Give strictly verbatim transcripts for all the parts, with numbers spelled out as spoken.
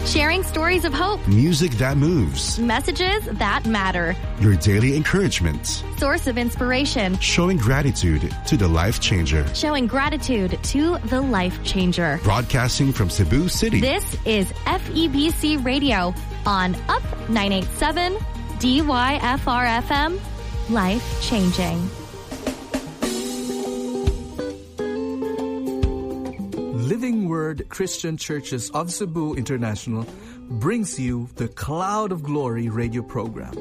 Sharing stories of hope. Music that moves. Messages that matter. Your daily encouragement. Source of inspiration. Showing gratitude to the life changer. Showing gratitude to the life changer. Broadcasting from Cebu City. This is F E B C Radio on Up nine eighty-seven D Y F R F M. Life changing. Living Word Christian Churches of Cebu International brings you the Cloud of Glory radio program.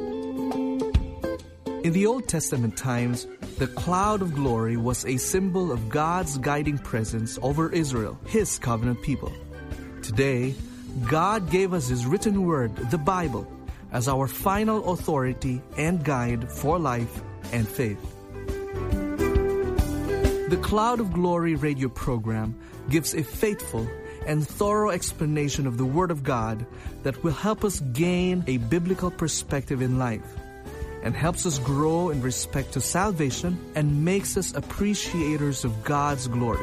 In the Old Testament times, the cloud of glory was a symbol of God's guiding presence over Israel, His covenant people. Today, God gave us His written word, the Bible, as our final authority and guide for life and faith. The Cloud of Glory radio program gives a faithful and thorough explanation of the Word of God that will help us gain a biblical perspective in life and helps us grow in respect to salvation and makes us appreciators of God's glory.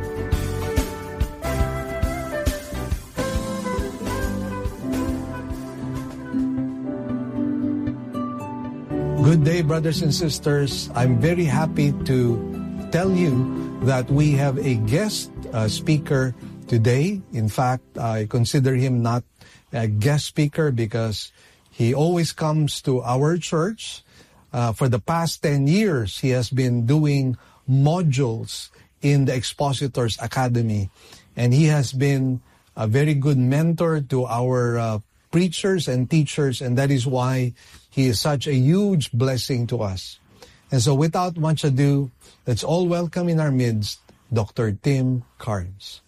Good day, brothers and sisters. I'm very happy to tell you that we have a guest uh, speaker today. In fact, I consider him not a guest speaker because he always comes to our church. Uh, for the past ten years, he has been doing modules in the Expositors Academy. And he has been a very good mentor to our uh, preachers and teachers, and that is why he is such a huge blessing to us. And so without much ado, let's all welcome in our midst Doctor Tim Carnes.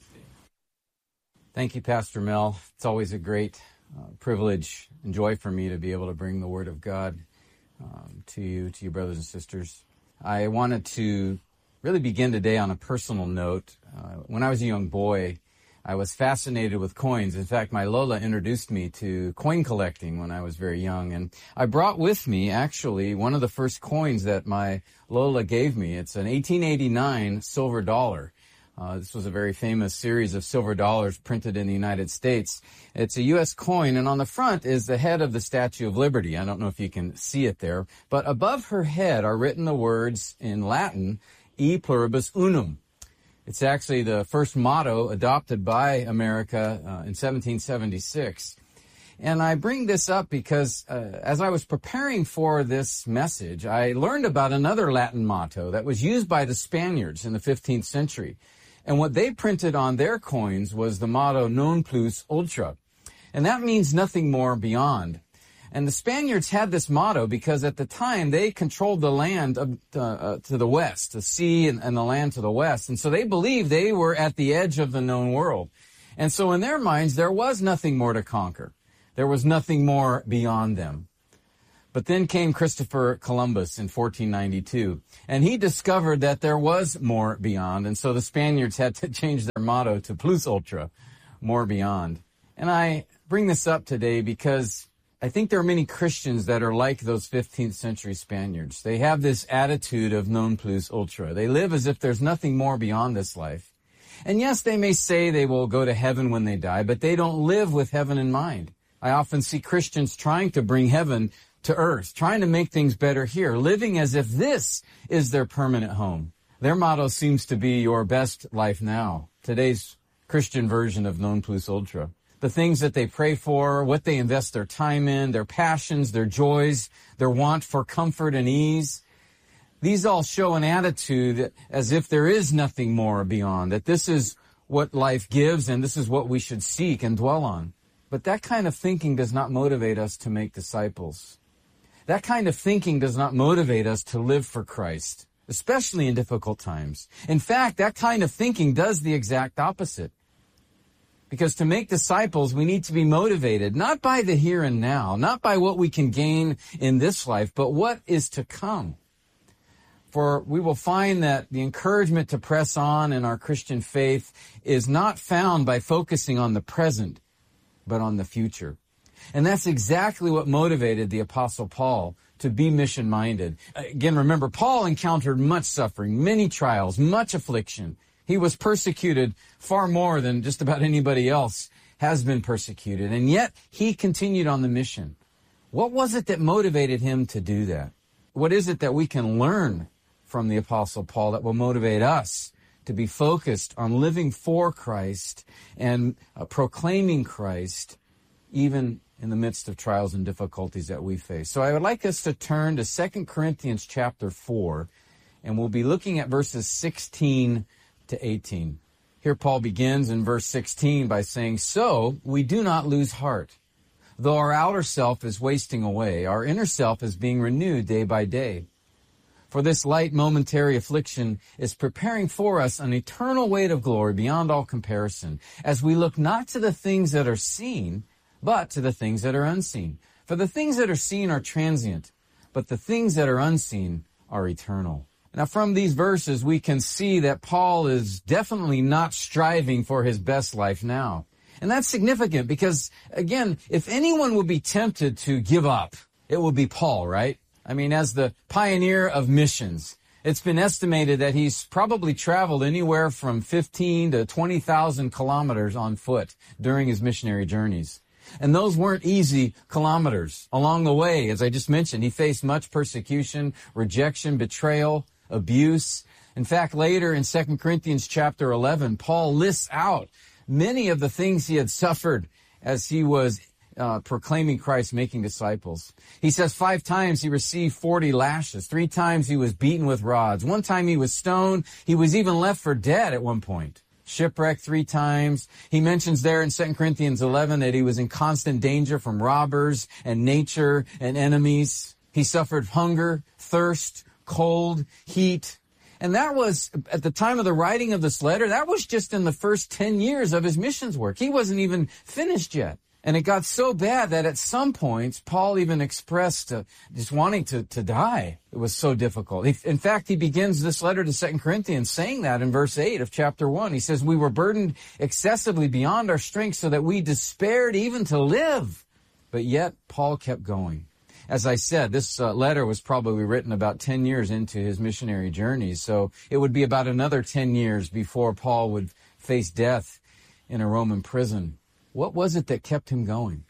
Thank you, Pastor Mel. It's always a great uh, privilege and joy for me to be able to bring the Word of God um, to you, to you brothers and sisters. I wanted to really begin today on a personal note. Uh, when I was a young boy, I was fascinated with coins. In fact, my Lola introduced me to coin collecting when I was very young. And I brought with me, actually, one of the first coins that my Lola gave me. It's an eighteen eighty-nine silver dollar. Uh, this was a very famous series of silver dollars printed in the United States. It's a U S coin, and on the front is the head of the Statue of Liberty. I don't know if you can see it there. But above her head are written the words in Latin, E pluribus unum. It's actually the first motto adopted by America uh, in seventeen seventy-six. And I bring this up because uh, as I was preparing for this message, I learned about another Latin motto that was used by the Spaniards in the fifteenth century. And what they printed on their coins was the motto non plus ultra. And that means nothing more beyond. And the Spaniards had this motto because at the time they controlled the land of, uh, uh, to the west, the sea and, and the land to the west. And so they believed they were at the edge of the known world. And so in their minds, there was nothing more to conquer. There was nothing more beyond them. But then came Christopher Columbus in fourteen ninety-two, and he discovered that there was more beyond. And so the Spaniards had to change their motto to plus ultra, more beyond. And I bring this up today because I think there are many Christians that are like those fifteenth century Spaniards. They have this attitude of non plus ultra. They live as if there's nothing more beyond this life. And yes, they may say they will go to heaven when they die, but they don't live with heaven in mind. I often see Christians trying to bring heaven to earth, trying to make things better here, living as if this is their permanent home. Their motto seems to be your best life now, today's Christian version of non plus ultra. The things that they pray for, what they invest their time in, their passions, their joys, their want for comfort and ease. These all show an attitude as if there is nothing more beyond, that this is what life gives and this is what we should seek and dwell on. But that kind of thinking does not motivate us to make disciples. That kind of thinking does not motivate us to live for Christ, especially in difficult times. In fact, that kind of thinking does the exact opposite. Because to make disciples, we need to be motivated, not by the here and now, not by what we can gain in this life, but what is to come. For we will find that the encouragement to press on in our Christian faith is not found by focusing on the present, but on the future. And that's exactly what motivated the Apostle Paul to be mission-minded. Again, remember, Paul encountered much suffering, many trials, much affliction. He was persecuted far more than just about anybody else has been persecuted, and yet he continued on the mission. What was it that motivated him to do that? What is it that we can learn from the Apostle Paul that will motivate us to be focused on living for Christ and uh, proclaiming Christ even in the midst of trials and difficulties that we face? So I would like us to turn to Second Corinthians chapter four, and we'll be looking at verses sixteen to eighteen. Here Paul begins in verse sixteen by saying, "So we do not lose heart. Though our outer self is wasting away, our inner self is being renewed day by day. For this light momentary affliction is preparing for us an eternal weight of glory beyond all comparison, as we look not to the things that are seen, but to the things that are unseen. For the things that are seen are transient, but the things that are unseen are eternal." Now, from these verses, we can see that Paul is definitely not striving for his best life now. And that's significant because, again, if anyone would be tempted to give up, it would be Paul, right? I mean, as the pioneer of missions, it's been estimated that he's probably traveled anywhere from fifteen to twenty thousand kilometers on foot during his missionary journeys. And those weren't easy kilometers. Along the way, as I just mentioned, he faced much persecution, rejection, betrayal, abuse. In fact, later in Second Corinthians chapter eleven, Paul lists out many of the things he had suffered as he was uh, proclaiming Christ, making disciples. He says five times he received forty lashes. Three times he was beaten with rods. One time he was stoned. He was even left for dead at one point. Shipwrecked three times. He mentions there in Second Corinthians eleven that he was in constant danger from robbers and nature and enemies. He suffered hunger, thirst, cold, heat. And that was, at the time of the writing of this letter, that was just in the first ten years of his missions work. He wasn't even finished yet. And it got so bad that at some points, Paul even expressed uh, just wanting to, to die. It was so difficult. He, in fact, he begins this letter to Second Corinthians saying that in verse eight of chapter one. He says, "We were burdened excessively beyond our strength so that we despaired even to live." But yet, Paul kept going. As I said, this uh, letter was probably written about ten years into his missionary journey, so it would be about another ten years before Paul would face death in a Roman prison. What was it that kept him going?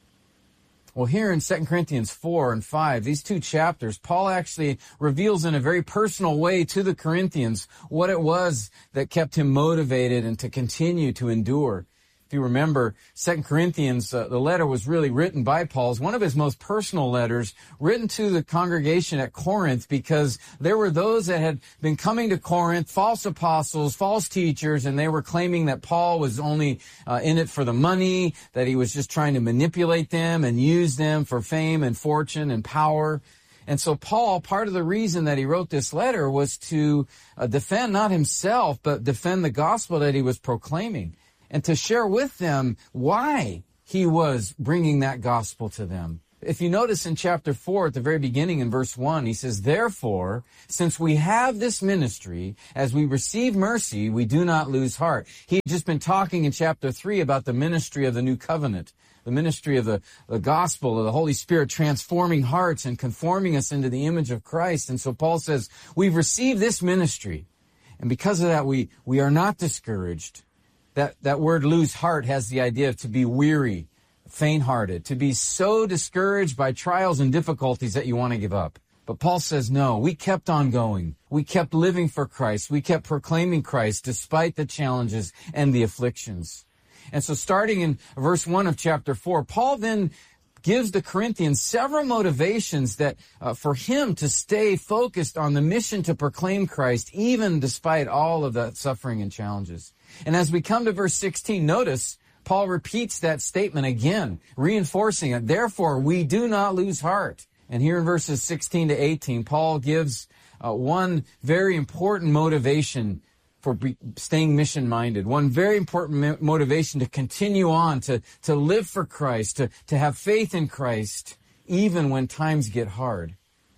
Well, here in Second Corinthians four and five, these two chapters, Paul actually reveals in a very personal way to the Corinthians what it was that kept him motivated and to continue to endure. If you remember, Second Corinthians, uh, the letter was really written by Paul. It's one of his most personal letters, written to the congregation at Corinth, because there were those that had been coming to Corinth, false apostles, false teachers, and they were claiming that Paul was only uh, in it for the money, that he was just trying to manipulate them and use them for fame and fortune and power. And so Paul, part of the reason that he wrote this letter was to uh, defend not himself, but defend the gospel that he was proclaiming, and to share with them why he was bringing that gospel to them. If you notice in chapter four, at the very beginning in verse one, he says, "Therefore, since we have this ministry, as we receive mercy, we do not lose heart." He had just been talking in chapter three about the ministry of the new covenant, the ministry of the, the gospel of the Holy Spirit transforming hearts and conforming us into the image of Christ. And so Paul says, we've received this ministry, and because of that, we, we are not discouraged. That, that word lose heart has the idea of to be weary, faint-hearted, to be so discouraged by trials and difficulties that you want to give up. But Paul says, no, we kept on going. We kept living for Christ. We kept proclaiming Christ despite the challenges and the afflictions. And so starting in verse one of chapter four, Paul then gives the Corinthians several motivations that uh, for him to stay focused on the mission to proclaim Christ, even despite all of that suffering and challenges. And as we come to verse sixteen, notice Paul repeats that statement again, reinforcing it. Therefore, we do not lose heart. And here in verses sixteen to eighteen, Paul gives uh, one very important motivation for be, staying mission-minded, one very important mo- motivation to continue on, to, to live for Christ, to, to have faith in Christ, even when times get hard.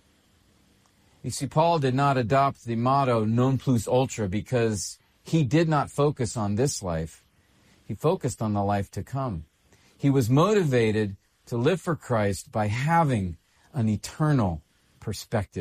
You see, Paul did not adopt the motto non plus ultra because he did not focus on this life. He focused on the life to come. He was motivated to live for Christ by having an eternal perspective.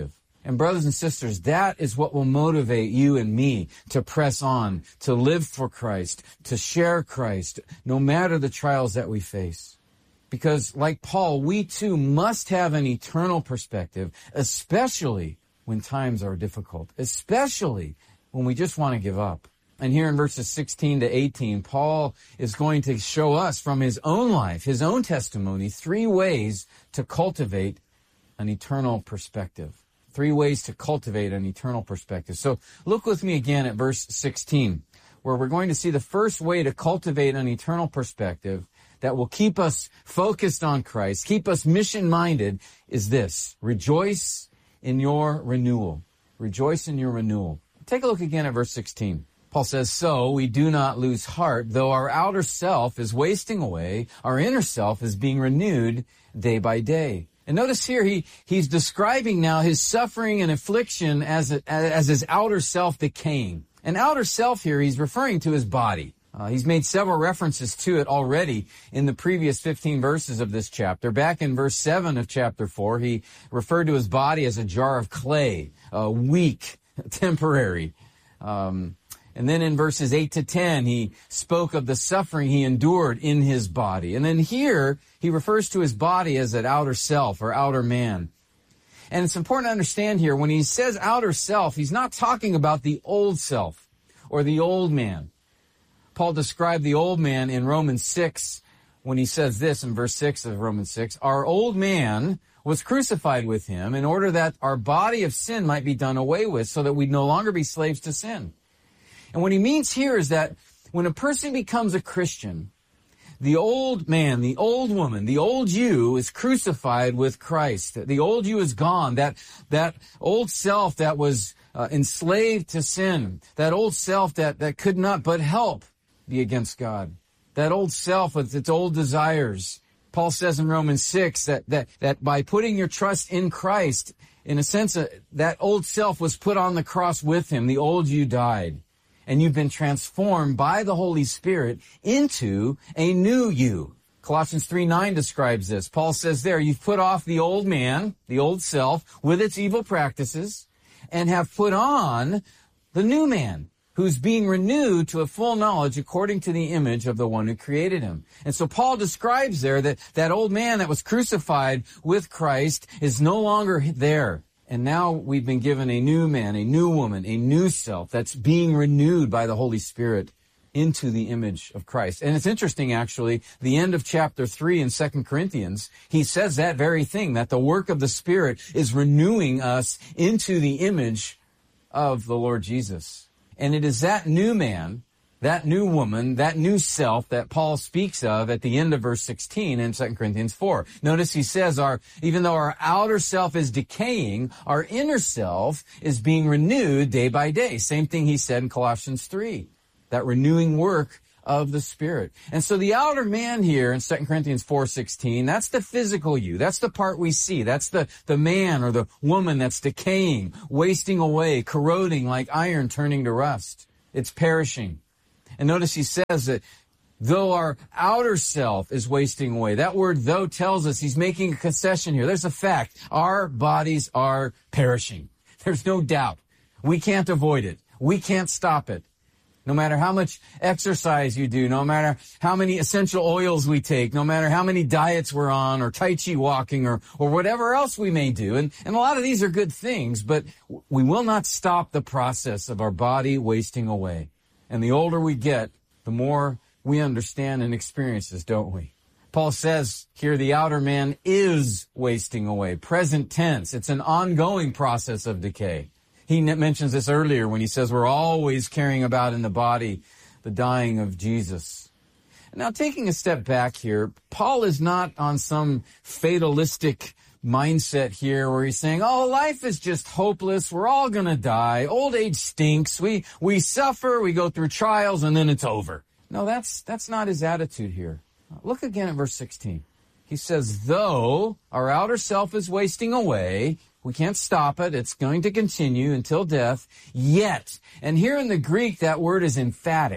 And brothers and sisters, that is what will motivate you and me to press on, to live for Christ, to share Christ, no matter the trials that we face. Because like Paul, we too must have an eternal perspective, especially when times are difficult, especially when we just want to give up. And here in verses sixteen to eighteen, Paul is going to show us from his own life, his own testimony, three ways to cultivate an eternal perspective. Three ways to cultivate an eternal perspective. So look with me again at verse sixteen, where we're going to see the first way to cultivate an eternal perspective that will keep us focused on Christ, keep us mission-minded, is this: rejoice in your renewal. Rejoice in your renewal. Take a look again at verse sixteen. Paul says, so we do not lose heart, though our outer self is wasting away, our inner self is being renewed day by day. And notice here, he, he's describing now his suffering and affliction as, a, as his outer self decaying. And outer self here, he's referring to his body. Uh, he's made several references to it already in the previous fifteen verses of this chapter. Back in verse seven of chapter four, he referred to his body as a jar of clay, uh, weak, temporary. Um, and then in verses eight to ten, he spoke of the suffering he endured in his body. And then here, he refers to his body as an outer self or outer man. And it's important to understand here, when he says outer self, he's not talking about the old self or the old man. Paul described the old man in Romans six when he says this in verse six of Romans six, our old man was crucified with him in order that our body of sin might be done away with so that we'd no longer be slaves to sin. And what he means here is that when a person becomes a Christian, the old man, the old woman, the old you is crucified with Christ. The old you is gone. That, that old self that was uh, enslaved to sin, that old self that, that could not but help be against God, that old self with its old desires. Paul says in Romans six that, that, that by putting your trust in Christ, in a sense, uh, that old self was put on the cross with him. The old you died. And you've been transformed by the Holy Spirit into a new you. Colossians three nine describes this. Paul says there, you've put off the old man, the old self, with its evil practices, and have put on the new man, who's being renewed to a full knowledge according to the image of the one who created him. And so Paul describes there that that old man that was crucified with Christ is no longer there. And now we've been given a new man, a new woman, a new self that's being renewed by the Holy Spirit into the image of Christ. And it's interesting, actually, the end of chapter three in Second Corinthians, he says that very thing, that the work of the Spirit is renewing us into the image of the Lord Jesus. And it is that new man, that new woman, that new self that Paul speaks of at the end of verse sixteen in Second Corinthians four. Notice he says, our, even though our outer self is decaying, our inner self is being renewed day by day. Same thing he said in Colossians three, that renewing work of the Spirit. And so the outer man here in Second Corinthians four sixteen, that's the physical you. That's the part we see. That's the, the man or the woman that's decaying, wasting away, corroding like iron turning to rust. It's perishing. And notice he says that though our outer self is wasting away, that word though tells us he's making a concession here. There's a fact. Our bodies are perishing. There's no doubt. We can't avoid it. We can't stop it. No matter how much exercise you do, no matter how many essential oils we take, no matter how many diets we're on or Tai Chi walking or, or whatever else we may do. And, and a lot of these are good things, but we will not stop the process of our body wasting away. And the older we get, the more we understand and experience this, don't we? Paul says here the outer man is wasting away. Present tense. It's an ongoing process of decay. He mentions this earlier when he says we're always carrying about in the body the dying of Jesus. Now, taking a step back here, Paul is not on some fatalistic mindset here where he's saying, oh, life is just hopeless. We're all going to die. Old age stinks. We, we suffer. We go through trials and then it's over. No, that's, that's not his attitude here. Look again at verse sixteen. He says, though our outer self is wasting away, we can't stop it. It's going to continue until death. Yet, and here in the Greek, that word is emphatic.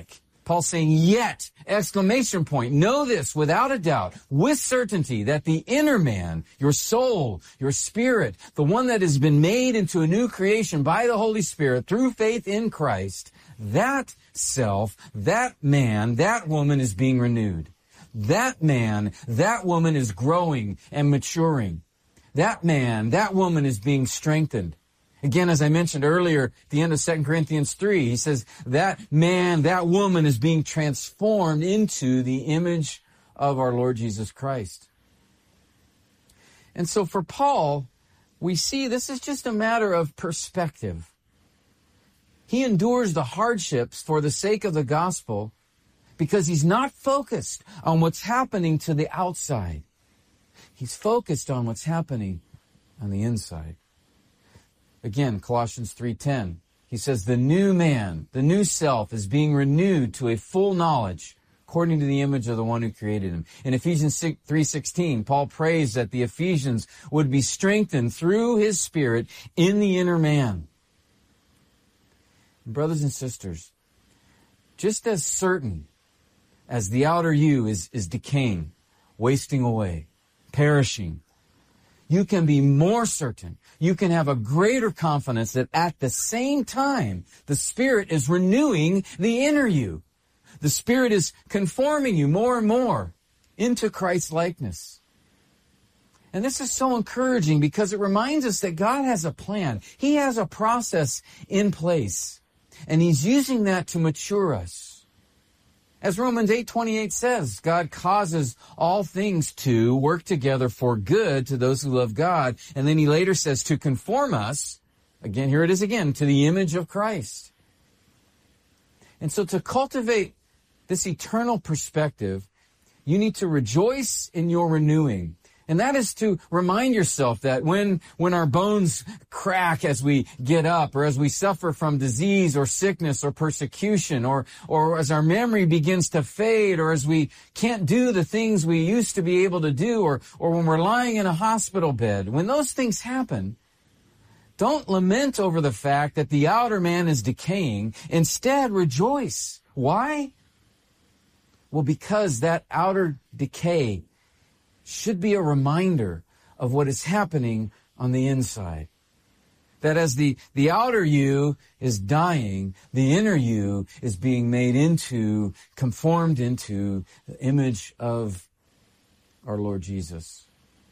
Paul's saying, yet, exclamation point, know this without a doubt, with certainty, that the inner man, your soul, your spirit, the one that has been made into a new creation by the Holy Spirit through faith in Christ, that self, that man, that woman is being renewed. That man, that woman is growing and maturing. That man, that woman is being strengthened. Again, as I mentioned earlier, at the end of Second Corinthians three, he says that man, that woman is being transformed into the image of our Lord Jesus Christ. And so for Paul, we see this is just a matter of perspective. He endures the hardships for the sake of the gospel because he's not focused on what's happening to the outside. He's focused on what's happening on the inside. Again, Colossians three ten, he says, the new man, the new self is being renewed to a full knowledge according to the image of the one who created him. In Ephesians three sixteen, Paul prays that the Ephesians would be strengthened through his Spirit in the inner man. Brothers and sisters, just as certain as the outer you is, is decaying, wasting away, perishing, you can be more certain, you can have a greater confidence that at the same time, the Spirit is renewing the inner you. The Spirit is conforming you more and more into Christ's likeness. And this is so encouraging because it reminds us that God has a plan. He has a process in place, and He's using that to mature us. As Romans eight twenty-eight says, God causes all things to work together for good to those who love God. And then He later says to conform us, again, here it is again, to the image of Christ. And so to cultivate this eternal perspective, you need to rejoice in your renewing. And that is to remind yourself that when, when our bones crack as we get up, or as we suffer from disease or sickness or persecution, or, or as our memory begins to fade, or as we can't do the things we used to be able to do, or, or when we're lying in a hospital bed, when those things happen, don't lament over the fact that the outer man is decaying. Instead, rejoice. Why? Well, because that outer decay should be a reminder of what is happening on the inside. That as the, the outer you is dying, the inner you is being made into, conformed into the image of our Lord Jesus.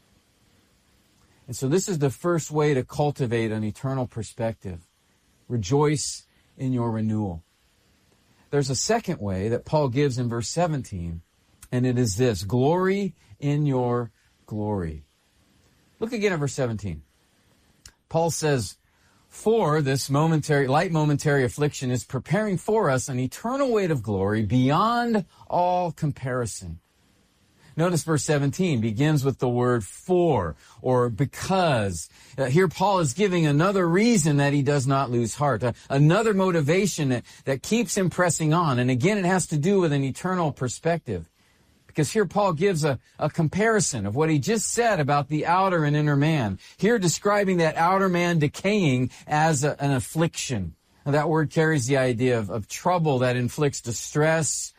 And so this is the first way to cultivate an eternal perspective. Rejoice in your renewal. There's a second way that Paul gives in verse seventeen, and it is this: glory in your glory. Look again at verse seventeen. Paul says, for this momentary, light momentary affliction is preparing for us an eternal weight of glory beyond all comparison. Notice verse seventeen begins with the word for, or because. Uh, here Paul is giving another reason that he does not lose heart, uh, another motivation that, that keeps him pressing on. And again, it has to do with an eternal perspective. Because here Paul gives a, a comparison of what he just said about the outer and inner man. Here describing that outer man decaying as a, an affliction. Now, that word carries the idea of, of trouble that inflicts distress